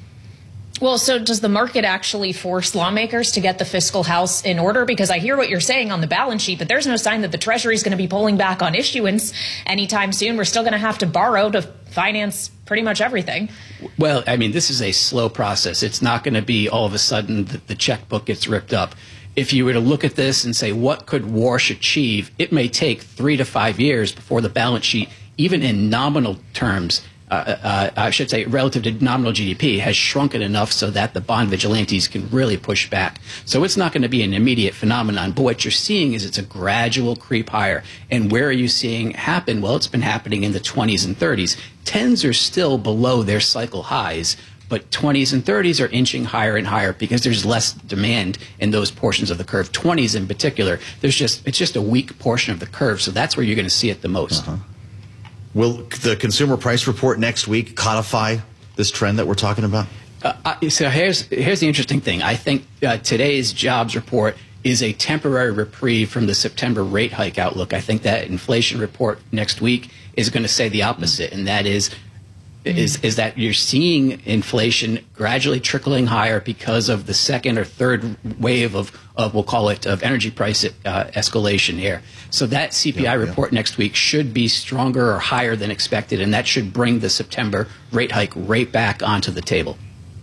Well, so does the market actually force lawmakers to get the fiscal house in order? Because I hear what you're saying on the balance sheet, but there's no sign that the Treasury is going to be pulling back on issuance anytime soon. We're still going to have to borrow to finance pretty much everything. Well, I mean, this is a slow process. It's not going to be all of a sudden that the checkbook gets ripped up. If you were to look at this and say, what could Warsh achieve, it may take three to five years before the balance sheet, even in nominal terms, uh, uh, I should say relative to nominal G D P, has shrunken enough so that the bond vigilantes can really push back. So it's not going to be an immediate phenomenon. But what you're seeing is it's a gradual creep higher. And where are you seeing it happen? Well, it's been happening in the twenties and thirties. Tens are still below their cycle highs, but twenties and thirties are inching higher and higher because there's less demand in those portions of the curve. twenties in particular, there's just it's just a weak portion of the curve, so that's where you're going to see it the most. Uh-huh. Will the consumer price report next week codify this trend that we're talking about? Uh, I, so here's here's the interesting thing. I think uh, today's jobs report is a temporary reprieve from the September rate hike outlook. I think that inflation report next week is going to say the opposite, and that is is is that you're seeing inflation gradually trickling higher because of the second or third wave of, of we'll call it, of energy price uh, escalation here. So that C P I yeah, report yeah. next week should be stronger or higher than expected, and that should bring the September rate hike right back onto the table.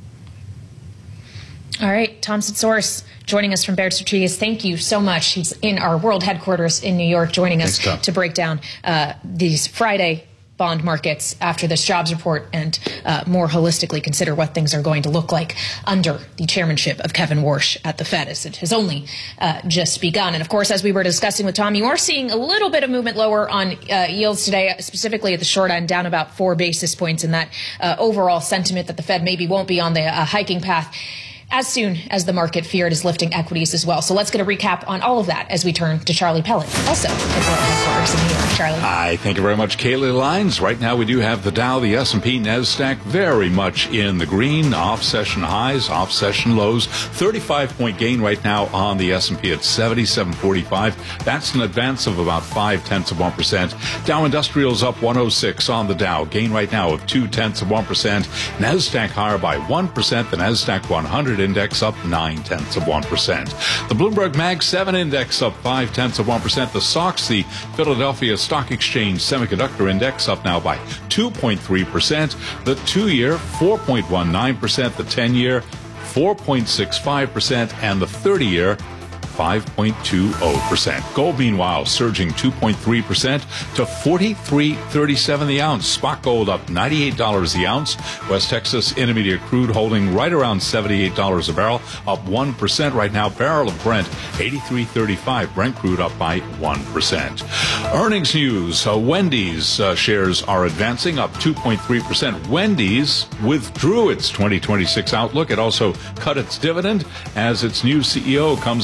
All right, Tom Sitzouris joining us from Baird Strategies. Thank you so much. He's in our world headquarters in New York, joining us Thanks, to break down uh, these Friday bond markets after this jobs report and uh, more holistically consider what things are going to look like under the chairmanship of Kevin Warsh at the Fed, as it has only uh, just begun. And of course, as we were discussing with Tom, you are seeing a little bit of movement lower on uh, yields today, specifically at the short end, down about four basis points, in that uh, overall sentiment that the Fed maybe won't be on the uh, hiking path as soon as the market feared is lifting equities as well. So let's get a recap on all of that as we turn to Charlie Pellet, also at World Headquarters in New York. Charlie. Hi, thank you very much, Kaylee Lines. Right now we do have the Dow, the S and P, NASDAQ very much in the green. Off-session highs, off-session lows. thirty-five point gain right now on the S and P at seventy-seven forty-five. That's an advance of about five tenths of one percent. Dow Industrials up one oh six on the Dow. Gain right now of two tenths of one percent. NASDAQ higher by one percent. The NASDAQ one hundred index up nine tenths of one percent. The Bloomberg Mag seven index up five tenths of one percent. The S O X, the Philadelphia Stock Exchange Semiconductor Index, up now by two point three percent. The two-year four point one nine percent. The ten-year four point six five percent, and the thirty-year five point two zero percent. Gold, meanwhile, surging two point three percent to forty-three thirty-seven the ounce. Spot gold up ninety-eight dollars the ounce. West Texas Intermediate crude holding right around seventy-eight dollars a barrel, up one percent right now. Barrel of Brent, eighty-three thirty-five. Brent crude up by one percent. Earnings news. Uh, Wendy's uh, shares are advancing, up two point three percent. Wendy's withdrew its twenty twenty-six outlook. It also cut its dividend as its new C E O comes up with a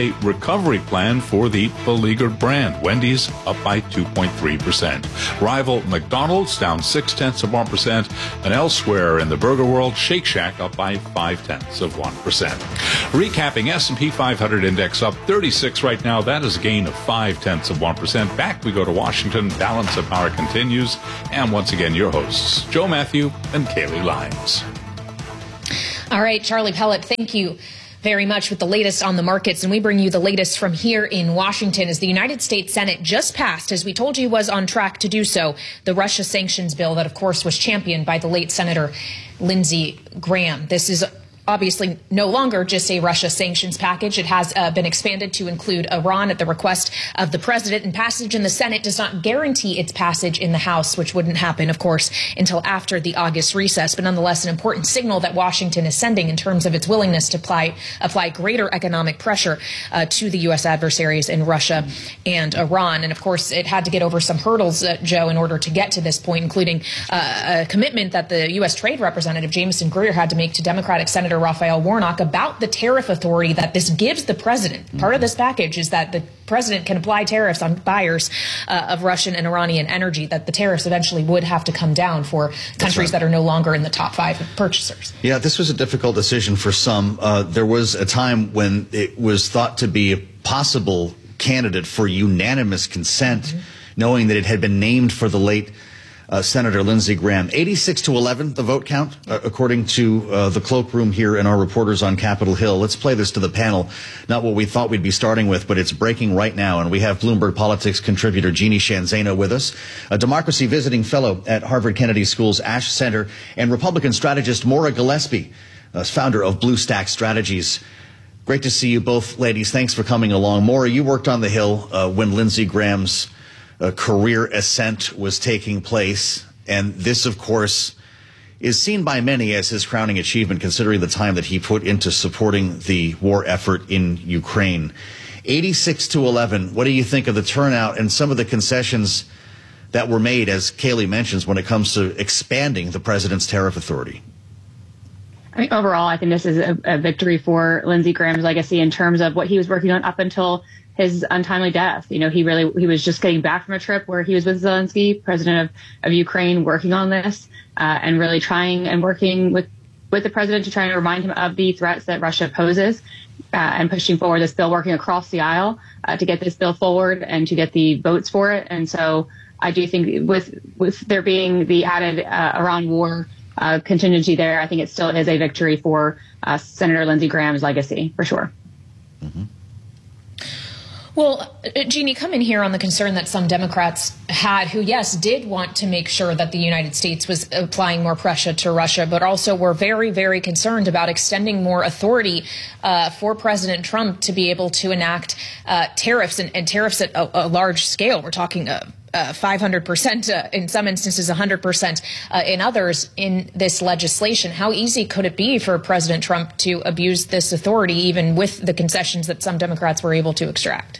a recovery plan for the beleaguered brand. Wendy's up by two point three percent. Rival McDonald's down six tenths of one percent. And elsewhere in the burger world, Shake Shack up by five tenths of one percent. Recapping, S and P five hundred index up thirty-six right now. That is a gain of five tenths of one percent. Back we go to Washington. Balance of power continues. And once again, your hosts, Joe Matthew and Kaylee Lyons. All right, Charlie Pellet, thank you very much with the latest on the markets. And we bring you the latest from here in Washington as the United States Senate just passed, as we told you was on track to do so, the Russia sanctions bill that, of course, was championed by the late Senator Lindsey Graham. This is obviously no longer just a Russia sanctions package. It has uh, been expanded to include Iran at the request of the president, and passage in the Senate does not guarantee its passage in the House, which wouldn't happen, of course, until after the August recess. But nonetheless, an important signal that Washington is sending in terms of its willingness to apply, apply greater economic pressure uh, to the U S adversaries in Russia and Iran. And of course, it had to get over some hurdles, uh, Joe, in order to get to this point, including uh, a commitment that the U S Trade Representative Jameson Greer had to make to Democratic Senator Raphael Warnock about the tariff authority that this gives the president. Mm-hmm. Part of this package is that the president can apply tariffs on buyers uh, of Russian and Iranian energy, that the tariffs eventually would have to come down for countries right. that are no longer in the top five purchasers. Yeah, this was a difficult decision for some. Uh, there was a time when it was thought to be a possible candidate for unanimous consent, mm-hmm. knowing that it had been named for the late Uh, Senator Lindsey Graham. eighty-six to eleven, the vote count, uh, according to uh, the cloakroom here and our reporters on Capitol Hill. Let's play this to the panel. Not what we thought we'd be starting with, but it's breaking right now. And we have Bloomberg Politics contributor Jeannie Sheehan Zaino with us, a democracy visiting fellow at Harvard Kennedy School's Ash Center, and Republican strategist Maura Gillespie, uh, founder of Blue Stack Strategies. Great to see you both, ladies. Thanks for coming along. Maura, you worked on the Hill uh, when Lindsey Graham's A career ascent was taking place, and this, of course, is seen by many as his crowning achievement, considering the time that he put into supporting the war effort in Ukraine. eighty-six to eleven, what do you think of the turnout and some of the concessions that were made, as Kaylee mentions, when it comes to expanding the president's tariff authority? I mean, overall, I think this is a, a victory for Lindsey Graham's legacy in terms of what he was working on up until his untimely death. You know, he really, he was just getting back from a trip where he was with Zelensky, president of, of Ukraine, working on this, uh, and really trying and working with, with the president to try and remind him of the threats that Russia poses, uh, and pushing forward this bill, working across the aisle, uh, to get this bill forward and to get the votes for it. And so I do think with, with there being the added, uh, Iran war, uh, contingency there, I think it still is a victory for, uh, Senator Lindsey Graham's legacy, for sure. Mm-hmm. Well, Jeannie, come in here on the concern that some Democrats had who, yes, did want to make sure that the United States was applying more pressure to Russia, but also were very, very concerned about extending more authority uh, for President Trump to be able to enact uh, tariffs and, and tariffs at a, a large scale. We're talking uh, uh, five hundred percent, uh, in some instances one hundred percent uh, in others in this legislation. How easy could it be for President Trump to abuse this authority, even with the concessions that some Democrats were able to extract?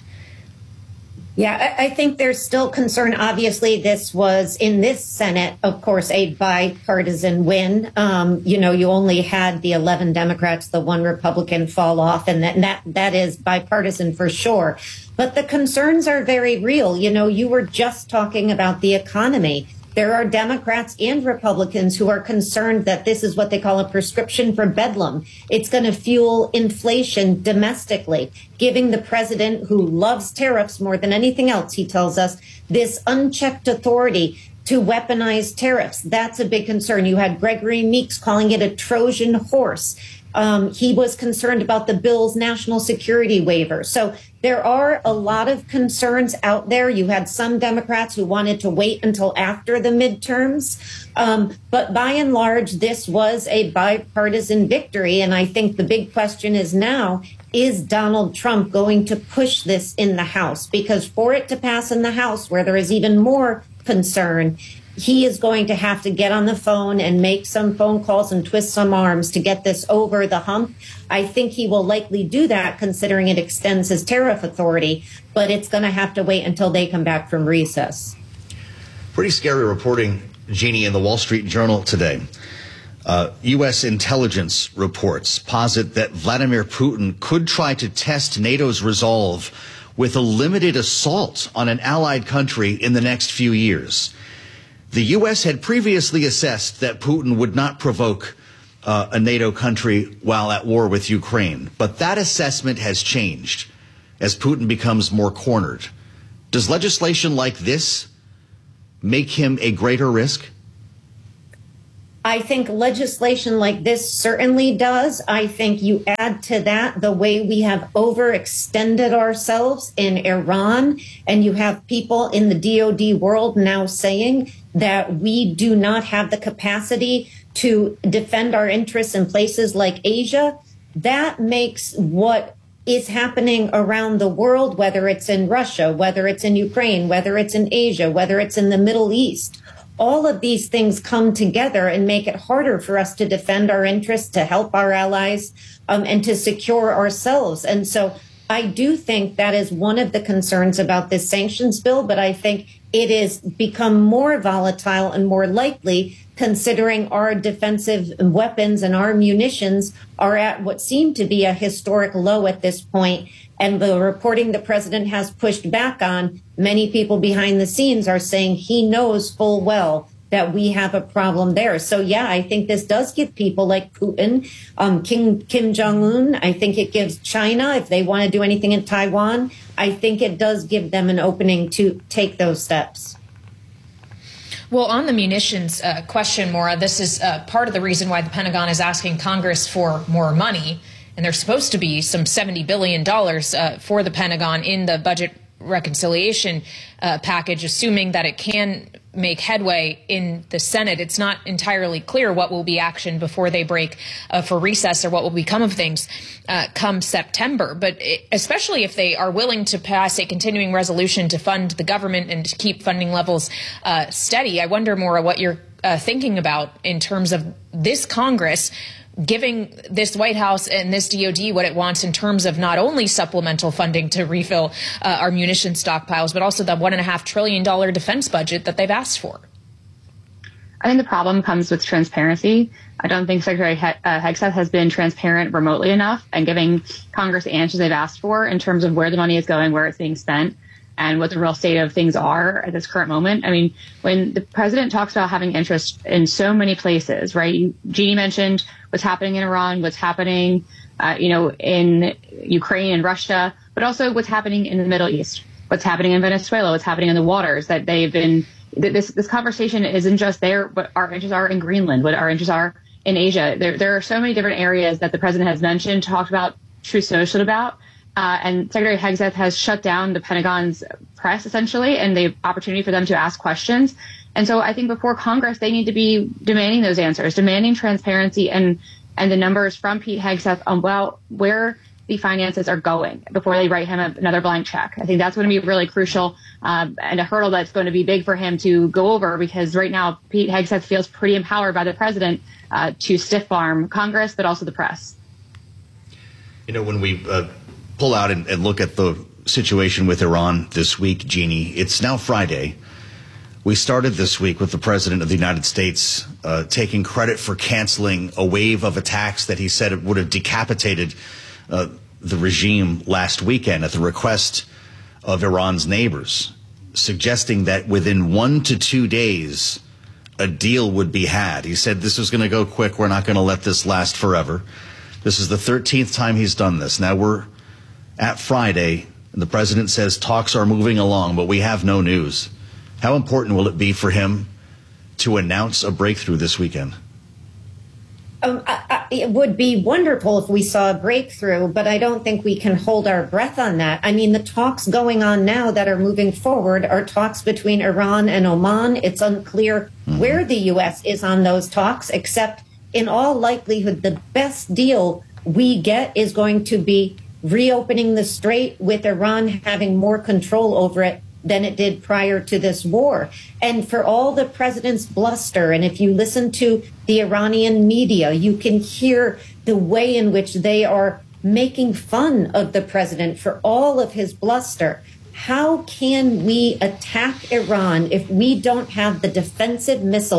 Yeah, I think there's still concern. Obviously, this was in this Senate, of course, a bipartisan win. Um, you know, you only had the eleven Democrats, the one Republican fall off, and that, that that is bipartisan for sure. But the concerns are very real. You know, you were just talking about the economy. There are Democrats and Republicans who are concerned that this is what they call a prescription for bedlam. It's going to fuel inflation domestically, giving the president, who loves tariffs more than anything else, he tells us, this unchecked authority to weaponize tariffs. That's a big concern. You had Gregory Meeks calling it a Trojan horse. Um, he was concerned about the bill's national security waiver. So there are a lot of concerns out there. You had some Democrats who wanted to wait until after the midterms. Um, but by and large, this was a bipartisan victory. And I think the big question is now, is Donald Trump going to push this in the House? Because for it to pass in the House, where there is even more concern, he is going to have to get on the phone and make some phone calls and twist some arms to get this over the hump. I think he will likely do that, considering it extends his tariff authority, but it's going to have to wait until they come back from recess. Pretty scary reporting, Jeannie, in the Wall Street Journal today. Uh, U S intelligence reports posit that Vladimir Putin could try to test NATO's resolve with a limited assault on an allied country in the next few years. The U S had previously assessed that Putin would not provoke uh, a NATO country while at war with Ukraine, but that assessment has changed as Putin becomes more cornered. Does legislation like this make him a greater risk? I think legislation like this certainly does. I think you add to that the way we have overextended ourselves in Iran, and you have people in the D O D world now saying that we do not have the capacity to defend our interests in places like Asia. That makes what is happening around the world, whether it's in Russia, whether it's in Ukraine, whether it's in Asia, whether it's in the Middle East, all of these things come together and make it harder for us to defend our interests, to help our allies, um, and to secure ourselves. And so I do think that is one of the concerns about this sanctions bill, but I think it has become more volatile and more likely considering our defensive weapons and our munitions are at what seem to be a historic low at this point. And the reporting the president has pushed back on, many people behind the scenes are saying he knows full well that we have a problem there. So, yeah, I think this does give people like Putin, um, Kim, Kim Jong-un. I think it gives China, if they want to do anything in Taiwan, I think it does give them an opening to take those steps. Well, on the munitions uh, question, Maura, this is uh, part of the reason why the Pentagon is asking Congress for more money. And there's supposed to be some seventy billion dollars uh, for the Pentagon in the budget reconciliation uh, package, assuming that it can make headway in the Senate. It's not entirely clear what will be actioned before they break uh, for recess or what will become of things uh, come September. But it, especially if they are willing to pass a continuing resolution to fund the government and to keep funding levels uh, steady, I wonder, Maura, what you're uh, thinking about in terms of this Congress giving this White House and this D O D what it wants in terms of not only supplemental funding to refill uh, our munition stockpiles, but also the one and a half trillion dollar defense budget that they've asked for. I think the problem comes with transparency. I don't think Secretary he- uh, Hegseth has been transparent remotely enough and giving Congress the answers they've asked for in terms of where the money is going, where it's being spent, and what the real state of things are at this current moment. I mean, when the president talks about having interest in so many places, right? Jeannie mentioned what's happening in Iran, what's happening, uh, you know, in Ukraine and Russia, but also what's happening in the Middle East, what's happening in Venezuela, what's happening in the waters that they've been. This this conversation isn't just there, but our interests are in Greenland, what our interests are in Asia. There there are so many different areas that the president has mentioned, talked about, Truth Social about. Uh, and Secretary Hegseth has shut down the Pentagon's press, essentially, and the opportunity for them to ask questions. And so I think before Congress, they need to be demanding those answers, demanding transparency and, and the numbers from Pete Hegseth on, well, where the finances are going before they write him another blank check. I think that's going to be really crucial um, and a hurdle that's going to be big for him to go over, because right now Pete Hegseth feels pretty empowered by the president uh, to stiff-arm Congress, but also the press. You know, when we uh, pull out and, and look at the situation with Iran this week, Jeannie, it's now Friday. We started this week with the president of the United States uh, taking credit for canceling a wave of attacks that he said it would have decapitated uh, the regime last weekend at the request of Iran's neighbors, suggesting that within one to two days, a deal would be had. He said this is going to go quick. We're not going to let this last forever. This is the thirteenth time he's done this. Now we're at Friday, and the president says talks are moving along, but we have no news. How important will it be for him to announce a breakthrough this weekend? Um, I, I, it would be wonderful if we saw a breakthrough, but I don't think we can hold our breath on that. I mean, the talks going on now that are moving forward are talks between Iran and Oman. It's unclear mm-hmm. where the U S is on those talks, except in all likelihood, the best deal we get is going to be reopening the strait with Iran having more control over it than it did prior to this war. And for all the president's bluster, and if you listen to the Iranian media, you can hear the way in which they are making fun of the president for all of his bluster. How can we attack Iran if we don't have the defensive missiles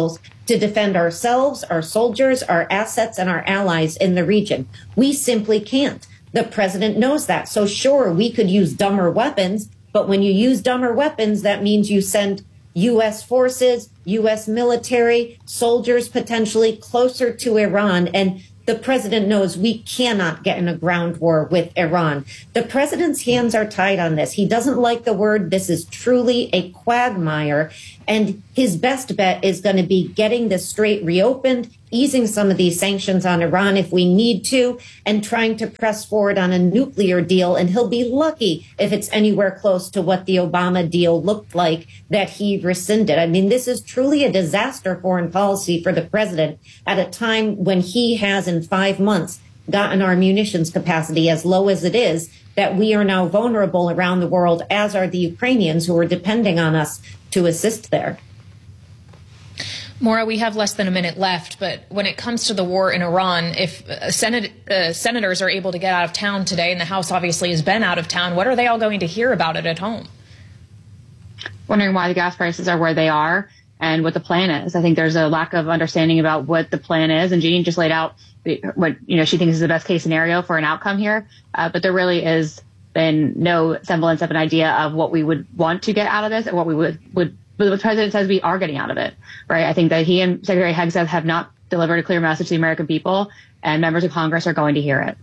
to defend ourselves, our soldiers, our assets, and our allies in the region. We simply can't. The president knows that. So sure, we could use dumber weapons, but when you use dumber weapons, that means you send U S forces, U S military, soldiers potentially closer to Iran. And the president knows we cannot get in a ground war with Iran. The president's hands are tied on this. He doesn't like the word. This is truly a quagmire. And his best bet is going to be getting the strait reopened, easing some of these sanctions on Iran if we need to, and trying to press forward on a nuclear deal. And he'll be lucky if it's anywhere close to what the Obama deal looked like that he rescinded. I mean, this is truly a disaster foreign policy for the president at a time when he has in five months gotten our munitions capacity as low as it is, that we are now vulnerable around the world, as are the Ukrainians who are depending on us to assist there. Maura, we have less than a minute left, but when it comes to the war in Iran, if uh, Senate, uh, senators are able to get out of town today, and the House obviously has been out of town, what are they all going to hear about it at home? Wondering why the gas prices are where they are and what the plan is. I think there's a lack of understanding about what the plan is, and Jeannie just laid out what, you know, she thinks is the best case scenario for an outcome here, uh, but there really is been no semblance of an idea of what we would want to get out of this and what we would, would But the president says we are getting out of it, right? I think that he and Secretary Hegseth have not delivered a clear message to the American people, and members of Congress are going to hear it.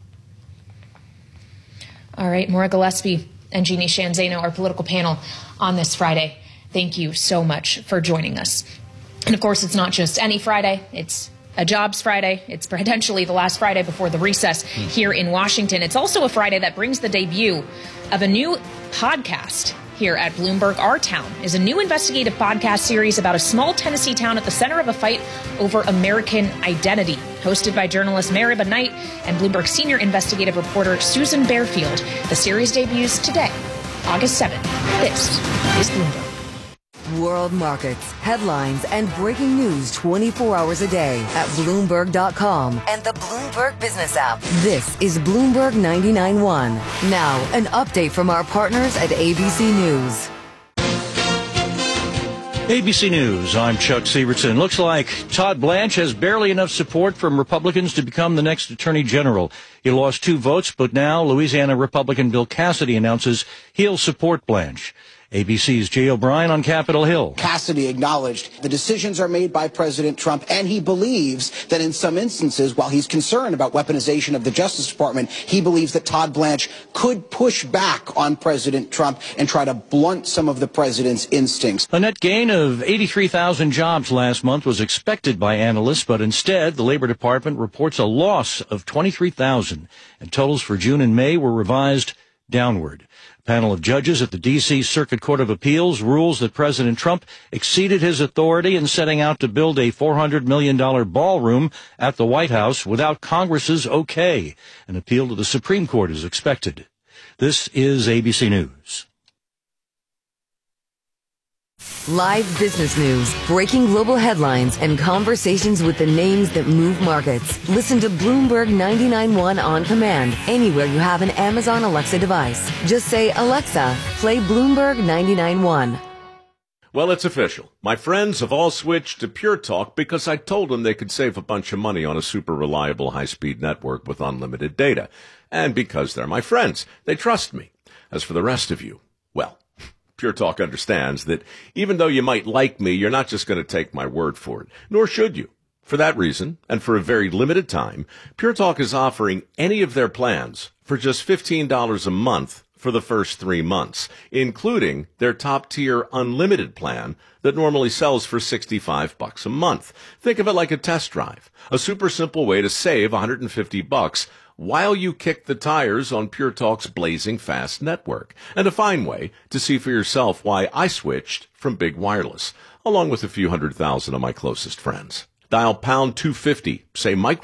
All right, Maura Gillespie and Jeannie Sheehan Zaino, our political panel on this Friday. Thank you so much for joining us. And of course, it's not just any Friday. It's a Jobs Friday. It's potentially the last Friday before the recess here in Washington. It's also a Friday that brings the debut of a new podcast here at Bloomberg. Our Town is a new investigative podcast series about a small Tennessee town at the center of a fight over American identity. Hosted by journalist Mariba Knight and Bloomberg senior investigative reporter Susan Barefield. The series debuts today, August seventh. This is Bloomberg. World markets, headlines, and breaking news twenty-four hours a day at Bloomberg dot com and the Bloomberg Business app. This is Bloomberg ninety-nine point one. Now, an update from our partners at A B C News. A B C News, I'm Chuck Sievertson. Looks like Todd Blanche has barely enough support from Republicans to become the next Attorney General. He lost two votes, but now Louisiana Republican Bill Cassidy announces he'll support Blanche. A B C's Jay O'Brien on Capitol Hill. Cassidy acknowledged the decisions are made by President Trump, and he believes that in some instances, while he's concerned about weaponization of the Justice Department, he believes that Todd Blanche could push back on President Trump and try to blunt some of the president's instincts. A net gain of eighty-three thousand jobs last month was expected by analysts, but instead the Labor Department reports a loss of twenty-three thousand, and totals for June and May were revised downward. A panel of judges at the D C Circuit Court of Appeals rules that President Trump exceeded his authority in setting out to build a four hundred million dollars ballroom at the White House without Congress's okay. An appeal to the Supreme Court is expected. This is A B C News. Live business news, breaking global headlines, and conversations with the names that move markets. Listen to Bloomberg ninety-nine point one on command anywhere you have an Amazon Alexa device. Just say, Alexa, play Bloomberg ninety-nine point one. Well, it's official. My friends have all switched to Pure Talk because I told them they could save a bunch of money on a super reliable high-speed network with unlimited data. And because they're my friends, they trust me. As for the rest of you, well, Pure Talk understands that even though you might like me, you're not just going to take my word for it, nor should you. For that reason, and for a very limited time, Pure Talk is offering any of their plans for just fifteen dollars a month for the first three months, including their top-tier unlimited plan that normally sells for sixty-five bucks a month. Think of it like a test drive, a super simple way to save one hundred fifty bucks while you kick the tires on Pure Talk's blazing fast network, and a fine way to see for yourself why I switched from Big Wireless, along with a few hundred thousand of my closest friends. Dial pound two fifty, say Mike Rowe,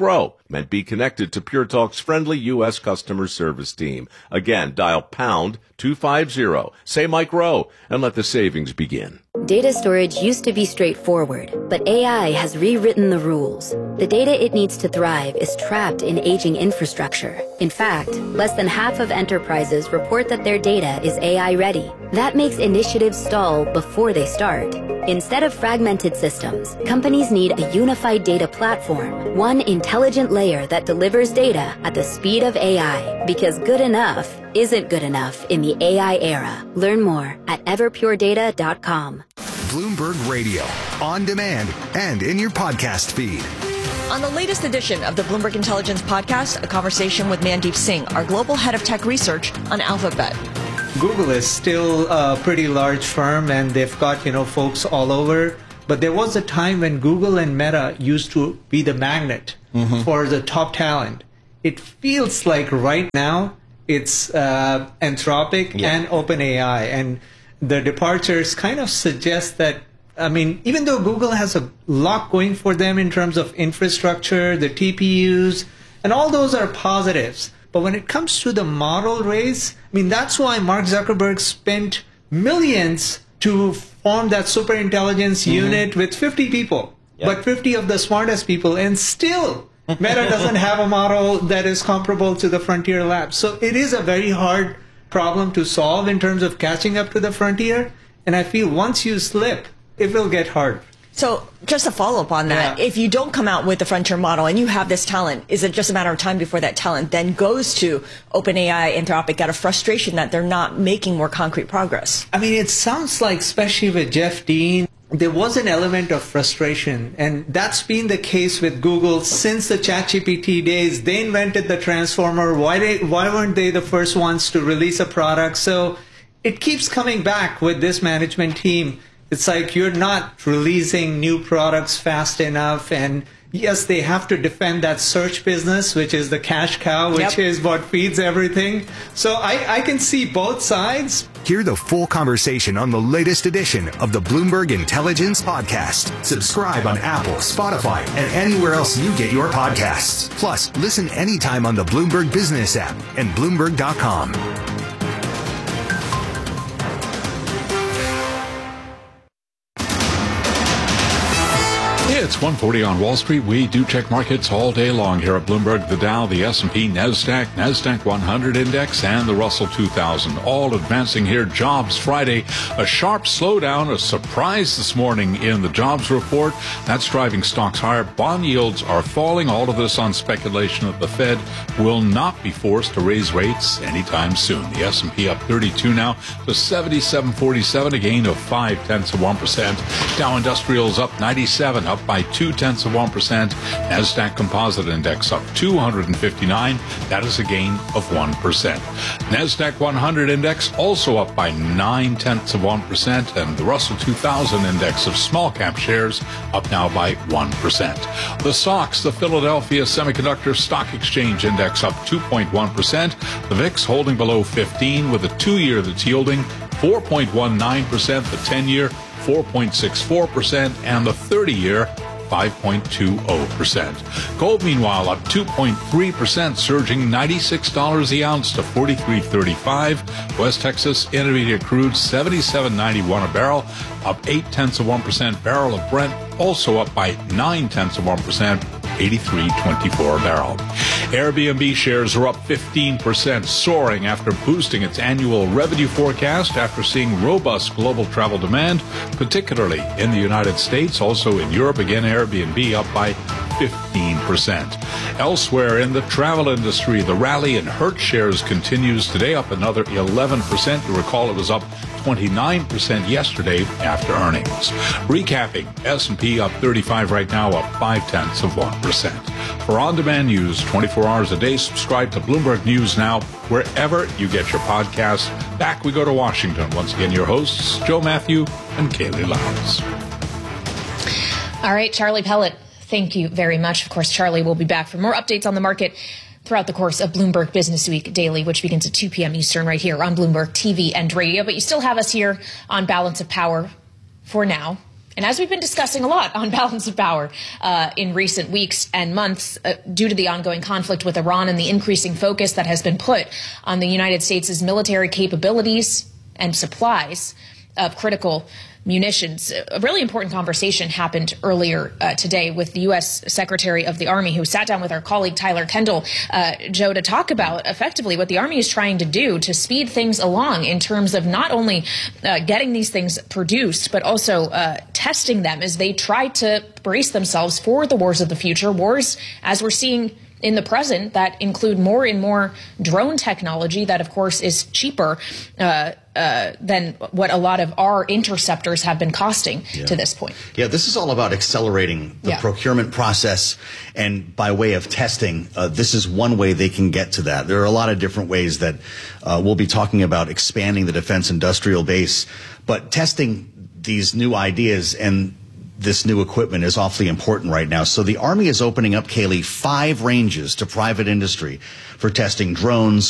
meant be connected to Pure Talk's friendly U S customer service team. Again, dial pound two fifty, say Mike Rowe, and let the savings begin. Data storage used to be straightforward, but A I has rewritten the rules. The data it needs to thrive is trapped in aging infrastructure. In fact, less than half of enterprises report that their data is A I ready. That makes initiatives stall before they start. Instead of fragmented systems, companies need a unified data platform, one intelligent layer that delivers data at the speed of A I, because good enough isn't good enough in the A I era. Learn more at everpure data dot com. Bloomberg Radio, on demand and in your podcast feed. On the latest edition of the Bloomberg Intelligence Podcast, a conversation with Mandeep Singh, our global head of tech research on Alphabet. Google is still a pretty large firm, and they've got, you know, folks all over. But there was a time when Google and Meta used to be the magnet mm-hmm. for the top talent. It feels like right now it's uh, Anthropic yeah. and OpenAI. And the departures kind of suggest that, I mean, even though Google has a lot going for them in terms of infrastructure, the T P Us, and all those are positives. But when it comes to the model race, I mean, that's why Mark Zuckerberg spent millions to form that superintelligence mm-hmm. unit with fifty people, yep. but fifty of the smartest people, and still Meta doesn't have a model that is comparable to the Frontier Labs. So it is a very hard problem to solve in terms of catching up to the frontier. And I feel once you slip, it will get hard. So just a follow-up on that, yeah. if you don't come out with the frontier model and you have this talent, is it just a matter of time before that talent then goes to OpenAI, Anthropic, out of frustration that they're not making more concrete progress? I mean, it sounds like, especially with Jeff Dean, there was an element of frustration. And that's been the case with Google since the ChatGPT days. They invented the transformer. Why, they, why weren't they the first ones to release a product? So it keeps coming back with this management team. It's like you're not releasing new products fast enough. And yes, they have to defend that search business, which is the cash cow, which yep. is what feeds everything. So I, I can see both sides. Hear the full conversation on the latest edition of the Bloomberg Intelligence Podcast. Subscribe on Apple, Spotify, and anywhere else you get your podcasts. Plus, listen anytime on the Bloomberg Business app and Bloomberg dot com. It's one forty on Wall Street. We do check markets all day long here at Bloomberg. The Dow, the S and P, NASDAQ, NASDAQ one hundred index, and the Russell two thousand. All advancing here. Jobs Friday. A sharp slowdown, a surprise this morning in the jobs report. That's driving stocks higher. Bond yields are falling. All of this on speculation that the Fed will not be forced to raise rates anytime soon. The S and P up thirty-two now to seventy-seven forty-seven, a gain of five tenths of one percent. Dow Industrials up ninety-seven, up by two tenths of one percent. NASDAQ Composite Index up two hundred fifty-nine. That is a gain of one percent. NASDAQ one hundred Index also up by nine tenths of one percent. And the Russell two thousand Index of small cap shares up now by one percent. The S O X, the Philadelphia Semiconductor Stock Exchange Index up two point one percent. The V I X holding below fifteen with a two-year that's yielding four point one nine percent. The ten-year four point six four percent, and the thirty-year five point two zero percent. Gold, meanwhile, up two point three percent, surging ninety-six dollars the ounce to forty-three thirty-five. West Texas Intermediate crude seventy-seven ninety-one a barrel, up eight tenths of one percent. Barrel of Brent also up by nine tenths of one percent. eighty-three twenty-four a barrel. Airbnb shares are up fifteen percent, soaring after boosting its annual revenue forecast after seeing robust global travel demand, particularly in the United States. Also in Europe, again, Airbnb up by fifteen percent. Elsewhere in the travel industry, the rally in Hertz shares continues today, up another eleven percent. You recall it was up twenty-nine percent yesterday after earnings. Recapping, S and P up thirty-five right now, up five tenths of one percent. For on-demand news twenty-four hours a day, subscribe to Bloomberg News Now wherever you get your podcasts. Back we go to Washington. Once again, your hosts, Joe Matthew and Kaylee Lowndes. All right, Charlie Pellet, thank you very much. Of course, Charlie will be back for more updates on the market throughout the course of Bloomberg Business Week Daily, which begins at two p.m. Eastern right here on Bloomberg T V and radio. But you still have us here on Balance of Power for now. And as we've been discussing a lot on Balance of Power uh, in recent weeks and months, uh, due to the ongoing conflict with Iran and the increasing focus that has been put on the United States' military capabilities and supplies of critical munitions. A really important conversation happened earlier uh, today with the U S Secretary of the Army, who sat down with our colleague Tyler Kendall, uh, Joe, to talk about effectively what the Army is trying to do to speed things along in terms of not only uh, getting these things produced, but also uh, testing them as they try to brace themselves for the wars of the future, wars, as we're seeing in the present, that include more and more drone technology that, of course, is cheaper uh, uh, than what a lot of our interceptors have been costing yeah. to this point. Yeah, this is all about accelerating the yeah. procurement process, and by way of testing, uh, this is one way they can get to that. There are a lot of different ways that uh, we'll be talking about expanding the defense industrial base, but testing these new ideas and this new equipment is awfully important right now. So the Army is opening up, Kaylee, five ranges to private industry for testing drones,